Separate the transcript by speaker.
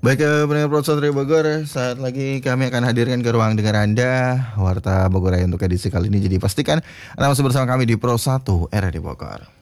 Speaker 1: Baik, pendengar Pro Satria Bogor, saat lagi kami akan hadirkan ke ruang dengar Anda Warta Bogor Raya untuk edisi kali ini. Jadi pastikan Anda masih bersama kami di Pro 1 RRI Bogor.